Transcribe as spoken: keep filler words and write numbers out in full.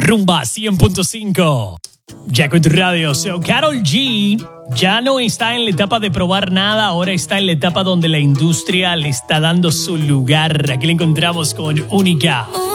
Rumba cien punto cinco. Ya con tu radio. So, Karol G ya no está en la etapa de probar nada, ahora está en la etapa donde la industria le está dando su lugar. Aquí la encontramos con Única.